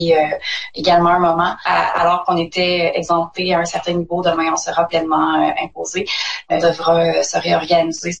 également un moment, alors qu'on était exempté à un certain niveau, demain on sera pleinement imposé, devra se réorganiser.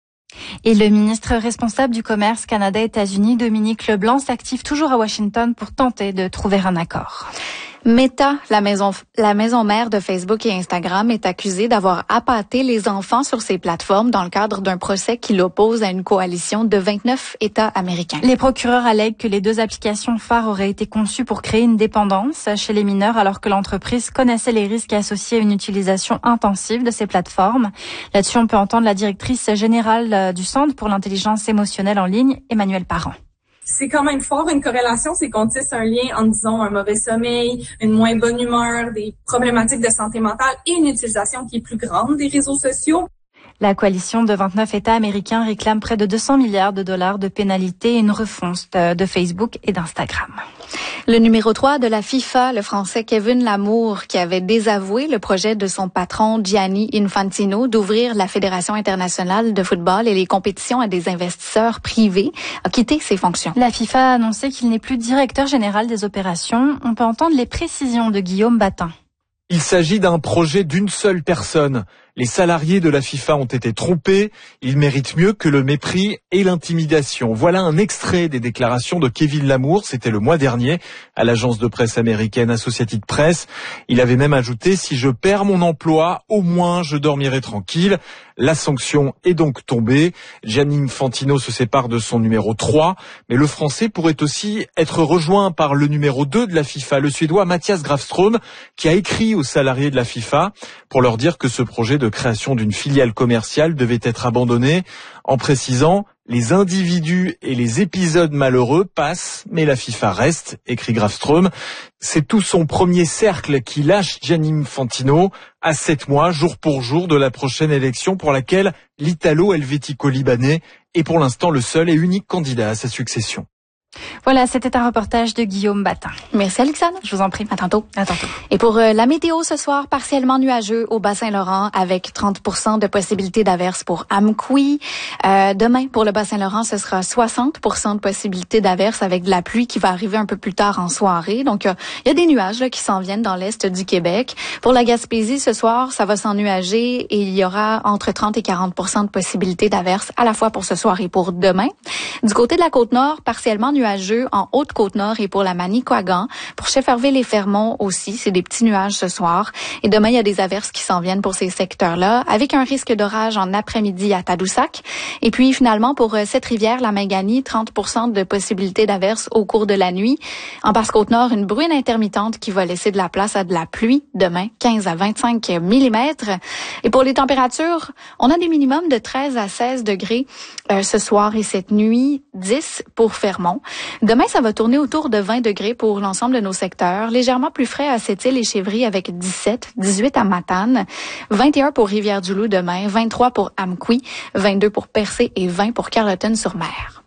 Et le ministre responsable du commerce Canada-États-Unis, Dominique Leblanc, s'active toujours à Washington pour tenter de trouver un accord. Meta, la maison mère de Facebook et Instagram, est accusée d'avoir appâté les enfants sur ses plateformes dans le cadre d'un procès qui l'oppose à une coalition de 29 États américains. Les procureurs allèguent que les deux applications phares auraient été conçues pour créer une dépendance chez les mineurs alors que l'entreprise connaissait les risques associés à une utilisation intensive de ces plateformes. Là-dessus, on peut entendre la directrice générale du Centre pour l'intelligence émotionnelle en ligne, Emmanuelle Parent. C'est quand même fort une corrélation, c'est qu'on tisse un lien entre, disons, un mauvais sommeil, une moins bonne humeur, des problématiques de santé mentale et une utilisation qui est plus grande des réseaux sociaux. La coalition de 29 États américains réclame près de 200 milliards de dollars de pénalités et une refonte de Facebook et d'Instagram. Le numéro 3 de la FIFA, le Français Kevin Lamour, qui avait désavoué le projet de son patron Gianni Infantino d'ouvrir la Fédération internationale de football et les compétitions à des investisseurs privés, a quitté ses fonctions. La FIFA a annoncé qu'il n'est plus directeur général des opérations. On peut entendre les précisions de Guillaume Batin. Il s'agit d'un projet d'une seule personne. Les salariés de la FIFA ont été trompés. Ils méritent mieux que le mépris et l'intimidation. Voilà un extrait des déclarations de Kevin Lamour. C'était le mois dernier à l'agence de presse américaine Associated Press. Il avait même ajouté « Si je perds mon emploi, au moins je dormirai tranquille ». La sanction est donc tombée. Gianni Infantino se sépare de son numéro 3. Mais le Français pourrait aussi être rejoint par le numéro 2 de la FIFA, le Suédois Mattias Grafström, qui a écrit aux salariés de la FIFA pour leur dire que ce projet de création d'une filiale commerciale devait être abandonné, en précisant « Les individus et les épisodes malheureux passent, mais la FIFA reste », écrit Grafström. C'est tout son premier cercle qui lâche Gianni Infantino à 7 mois, jour pour jour, de la prochaine élection pour laquelle l'Italo-Helvético-Libanais est pour l'instant le seul et unique candidat à sa succession. Voilà, c'était un reportage de Guillaume Batin. Merci Alexandre. Je vous en prie. À tantôt. À tantôt. Et pour la météo ce soir, partiellement nuageux au Bas-Saint-Laurent avec 30% de possibilité d'averse pour Amqui. Demain, pour le Bas-Saint-Laurent, ce sera 60% de possibilité d'averse avec de la pluie qui va arriver un peu plus tard en soirée. Donc, il y a des nuages là, qui s'en viennent dans l'est du Québec. Pour la Gaspésie, ce soir, ça va s'ennuager et il y aura entre 30 et 40% de possibilité d'averse à la fois pour ce soir et pour demain. Du côté de la Côte-Nord, partiellement nuageux en Haute-Côte-Nord et pour la Manicouagan. Pour Shefferville et Fermont aussi, c'est des petits nuages ce soir. Et demain, il y a des averses qui s'en viennent pour ces secteurs-là, avec un risque d'orage en après-midi à Tadoussac. Et puis finalement, pour Sept-Rivières, la Mingani, 30% de possibilité d'averse au cours de la nuit. En Basse-Côte-Nord, une bruine intermittente qui va laisser de la place à de la pluie demain, 15 à 25 millimètres. Et pour les températures, on a des minimums de 13 à 16 degrés ce soir et cette nuit, 10 pour Fermont. Demain, ça va tourner autour de 20 degrés pour l'ensemble de nos secteurs. Légèrement plus frais à Sept-Îles et Chevry avec 17, 18 à Matane, 21 pour Rivière-du-Loup demain, 23 pour Amqui, 22 pour Percé et 20 pour Carleton-sur-Mer.